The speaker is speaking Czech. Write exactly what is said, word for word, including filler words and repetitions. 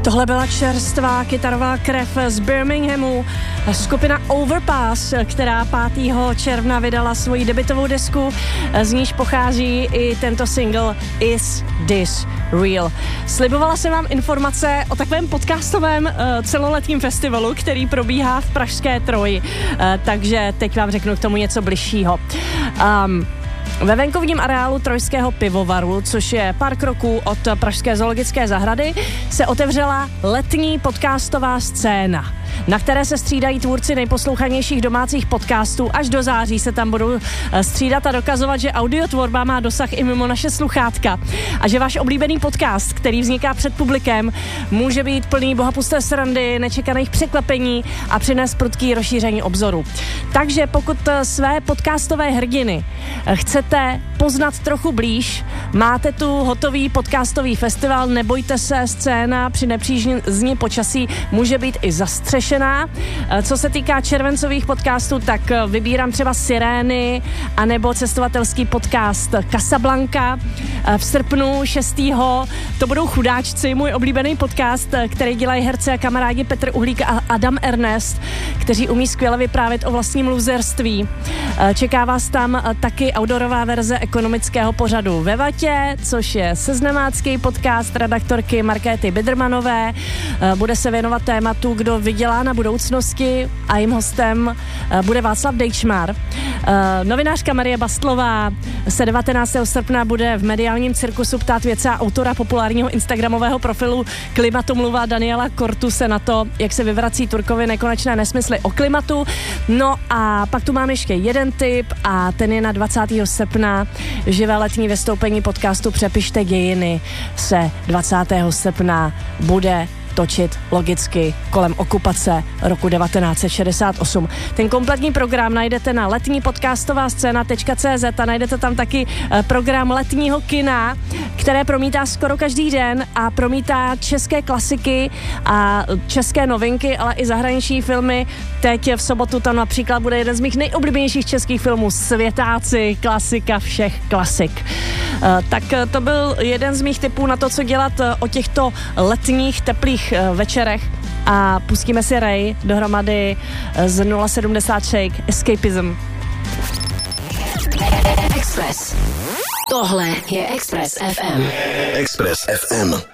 Tohle byla čerstvá kytarová krev z Birminghamu, skupina Overpass, která pátého června vydala svoji debutovou desku, z níž pochází i tento single Is This Real. Slibovala jsem vám informace o takovém podcastovém uh, celoletním festivalu, který probíhá v pražské Troji, uh, takže teď vám řeknu k tomu něco bližšího. Um, Ve venkovním areálu Trojského pivovaru, což je pár kroků od pražské zoologické zahrady, se otevřela letní podcastová scéna, na které se střídají tvůrci nejposlouchanějších domácích podcastů. Až do září se tam budou střídat a dokazovat, že audiotvorba má dosah i mimo naše sluchátka a že váš oblíbený podcast, který vzniká před publikem, může být plný bohapusté srandy, nečekaných překvapení a přinést prudký rozšíření obzoru. Takže pokud své podcastové hrdiny chcete poznat trochu blíž, máte tu hotový podcastový festival, nebojte se, scéna při nepřízní počasí může být i zastřešená. Co se týká červencových podcastů, tak vybírám třeba Sirény anebo cestovatelský podcast Casablanca. V srpnu šestého to budou Chudáčci, můj oblíbený podcast, který dělají herci a kamarádi Petr Uhlík a Adam Ernest, kteří umí skvěle vyprávět o vlastním luzerství. Čeká vás tam taky outdoorová verze ekonomického pořadu Ve vatě, což je seznamácký podcast redaktorky Markéty Bidermanové. Bude se věnovat tématu, kdo vydělá na budoucnosti, a jím hostem bude Václav Dejčmar. Novinářka Marie Bastlová se devatenáctého srpna bude v mediálním cirkusu ptát vědce a autora populárního instagramového profilu Klimatomluva Daniela Kortuse na to, jak se vyvrací Turkovi nekonečné nesmysly o klimatu. No a pak tu mám ještě jeden tip a ten je na dvacátého srpna. Živé letní vystoupení podcastu Přepište dějiny se dvacátého srpna bude točit logicky kolem okupace roku devatenáct set šedesát osm. Ten kompletní program najdete na letní podcastová scéna tečka cé zet a najdete tam taky program letního kina, které promítá skoro každý den a promítá české klasiky a české novinky, ale i zahraniční filmy. Teď v sobotu tam například bude jeden z mých nejoblíbenějších českých filmů Světáci, klasika všech klasik. Tak to byl jeden z mých tipů na to, co dělat o těchto letních teplých večerech a pustíme si Ray dohromady z nula sedmdesát Shake Escapism. Express. Tohle je Express ef em. Express ef em.